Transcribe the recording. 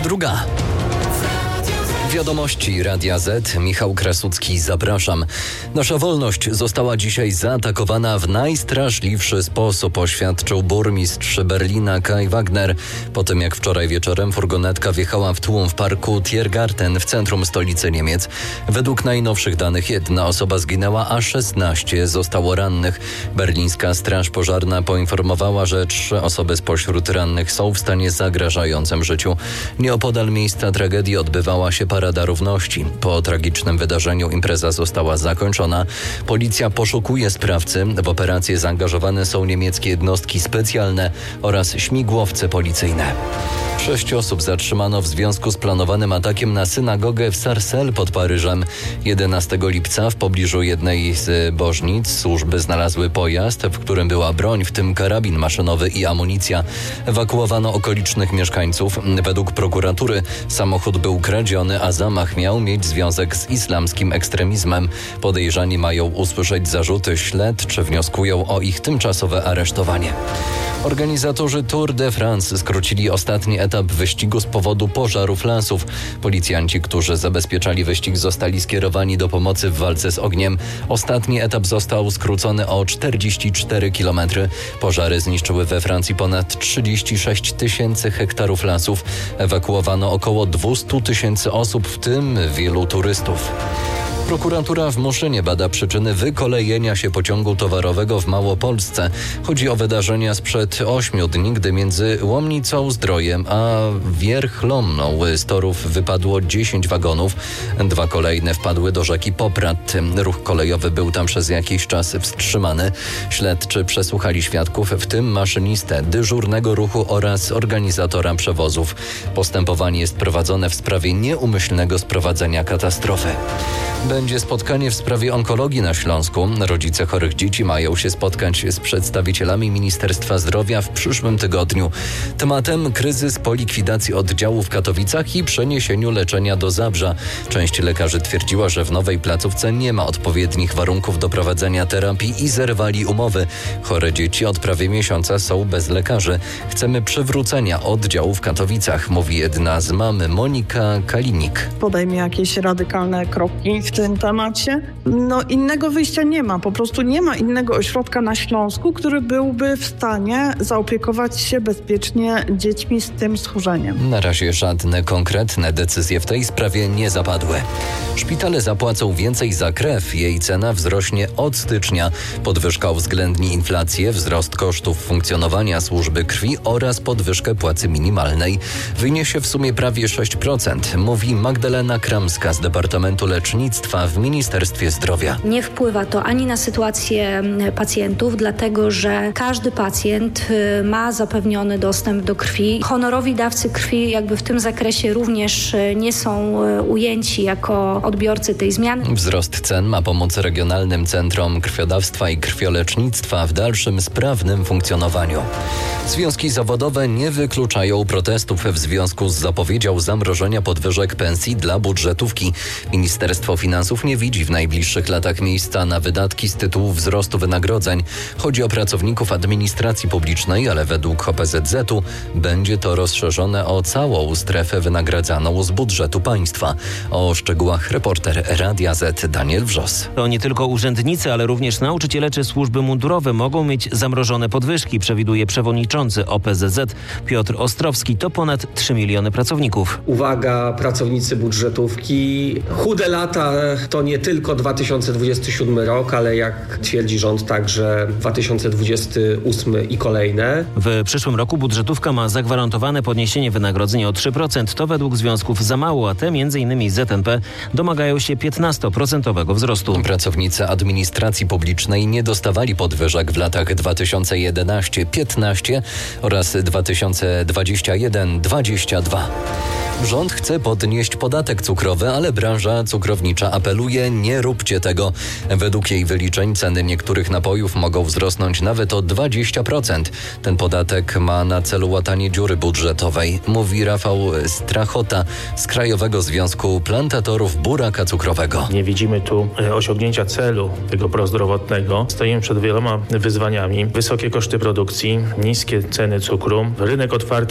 2. Wiadomości Radia Z. Michał Krasucki, zapraszam. Nasza wolność została dzisiaj zaatakowana w najstraszliwszy sposób, oświadczył burmistrz Berlina Kai Wagner. Po tym jak wczoraj wieczorem furgonetka wjechała w tłum w parku Tiergarten w centrum stolicy Niemiec. Według najnowszych danych 1 osoba zginęła, a 16 zostało rannych. Berlińska Straż Pożarna poinformowała, że 3 osoby spośród rannych są w stanie zagrażającym życiu. Nieopodal miejsca tragedii odbywała się Parada Równości. Po tragicznym wydarzeniu impreza została zakończona. Policja poszukuje sprawcy. W operację zaangażowane są niemieckie jednostki specjalne oraz śmigłowce policyjne. 6 osób zatrzymano w związku z planowanym atakiem na synagogę w Sarcelles pod Paryżem. 11 lipca w pobliżu jednej z bożnic służby znalazły pojazd, w którym była broń, w tym karabin maszynowy i amunicja. Ewakuowano okolicznych mieszkańców. Według prokuratury samochód był kradziony, a zamach miał mieć związek z islamskim ekstremizmem. Podejrzani mają usłyszeć zarzuty. Śledczy wnioskują o ich tymczasowe aresztowanie. Organizatorzy Tour de France skrócili ostatni etap wyścigu z powodu pożarów lasów. Policjanci, którzy zabezpieczali wyścig, zostali skierowani do pomocy w walce z ogniem. Ostatni etap został skrócony o 44 km. Pożary zniszczyły we Francji ponad 36 000 hektarów lasów. Ewakuowano około 200 000 osób, w tym wielu turystów. Prokuratura w Muszynie bada przyczyny wykolejenia się pociągu towarowego w Małopolsce. Chodzi o wydarzenia sprzed 8 dni, gdy między Łomnicą-Zdrojem a Wierchlomną z torów wypadło 10 wagonów. 2 kolejne wpadły do rzeki Poprad. Ruch kolejowy był tam przez jakiś czas wstrzymany. Śledczy przesłuchali świadków, w tym maszynistę, dyżurnego ruchu oraz organizatora przewozów. Postępowanie jest prowadzone w sprawie nieumyślnego sprowadzenia katastrofy. Będzie spotkanie w sprawie onkologii na Śląsku. Rodzice chorych dzieci mają się spotkać z przedstawicielami Ministerstwa Zdrowia w przyszłym tygodniu. Tematem kryzys po likwidacji oddziału w Katowicach i przeniesieniu leczenia do Zabrza. Część lekarzy twierdziła, że w nowej placówce nie ma odpowiednich warunków do prowadzenia terapii i zerwali umowy. Chore dzieci od prawie miesiąca są bez lekarzy. Chcemy przywrócenia oddziału w Katowicach, mówi jedna z mam, Monika Kalinik. Podejmie jakieś radykalne kroki w tym temacie. Innego wyjścia nie ma. Po prostu nie ma innego ośrodka na Śląsku, który byłby w stanie zaopiekować się bezpiecznie dziećmi z tym schorzeniem. Na razie żadne konkretne decyzje w tej sprawie nie zapadły. Szpitale zapłacą więcej za krew. Jej cena wzrośnie od stycznia. Podwyżka uwzględni inflację, wzrost kosztów funkcjonowania służby krwi oraz podwyżkę płacy minimalnej. Wyniesie w sumie prawie 6%, mówi Magdalena Kramska z Departamentu Lecznictwa w Ministerstwie Zdrowia. Nie wpływa to ani na sytuację pacjentów, dlatego że każdy pacjent ma zapewniony dostęp do krwi. Honorowi dawcy krwi jakby w tym zakresie również nie są ujęci jako odbiorcy tej zmiany. Wzrost cen ma pomóc regionalnym centrom krwiodawstwa i krwiolecznictwa w dalszym sprawnym funkcjonowaniu. Związki zawodowe nie wykluczają protestów w związku z zapowiedzią zamrożenia podwyżek pensji dla budżetówki. Ministerstwo Finansów nie widzi w najbliższych latach miejsca na wydatki z tytułu wzrostu wynagrodzeń. Chodzi o pracowników administracji publicznej, ale według OPZZ-u będzie to rozszerzone o całą strefę wynagradzaną z budżetu państwa. O szczegółach reporter Radia Z Daniel Wrzos. To nie tylko urzędnicy, ale również nauczyciele czy służby mundurowe mogą mieć zamrożone podwyżki, przewiduje przewodniczący OPZZ Piotr Ostrowski. To ponad 3 miliony pracowników. Uwaga, pracownicy budżetówki. Chude lata to nie tylko 2027 rok, ale jak twierdzi rząd, także 2028 i kolejne. W przyszłym roku budżetówka ma zagwarantowane podniesienie wynagrodzeń o 3%. To według związków za mało, a te m.in. ZNP domagają się 15% wzrostu. Pracownicy administracji publicznej nie dostawali podwyżek w latach 2011-15 oraz 2021-22. Rząd chce podnieść podatek cukrowy, ale branża cukrownicza apeluje: nie róbcie tego. Według jej wyliczeń ceny niektórych napojów mogą wzrosnąć nawet o 20%. Ten podatek ma na celu łatanie dziury budżetowej, mówi Rafał Strachota z Krajowego Związku Plantatorów Buraka Cukrowego. Nie widzimy tu osiągnięcia celu tego prozdrowotnego. Stoimy przed wieloma wyzwaniami. Wysokie koszty produkcji, niskie ceny cukru, rynek otwarty